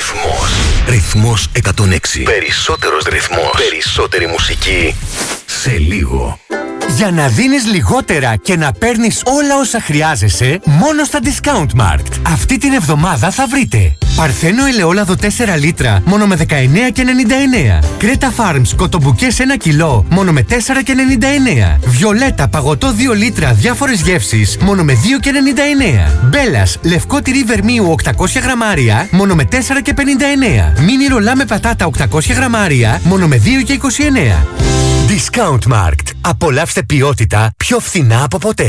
Ρυθμός 106. Περισσότερος ρυθμός. Περισσότερη μουσική. Σε λίγο. Για να δίνεις λιγότερα και να παίρνεις όλα όσα χρειάζεσαι, μόνο στα Discountmarkt. Αυτή την εβδομάδα θα βρείτε Παρθένο ελαιόλαδο 4 λίτρα, μόνο με 19,99. Κρέτα Farms κοτομπουκές 1 κιλό, μόνο με 4,99. Βιολέτα παγωτό 2 λίτρα, διάφορες γεύσεις, μόνο με 2,99. Μπέλας λευκό τυρί βερμίου 800 γραμμάρια, μόνο με 4,59. Μίνι ρολά με πατάτα 800 γραμμάρια, μόνο με 2,29. Discountmarkt. Απολαύστε ποιότητα πιο φθηνά από ποτέ.